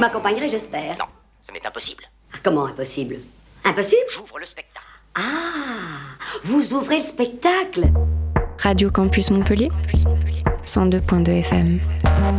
m'accompagnerez, j'espère. Non, ça m'est impossible. Ah, comment impossible? Impossible? J'ouvre le spectacle. Ah, vous ouvrez le spectacle. Radio Campus Montpellier, 102.2 FM.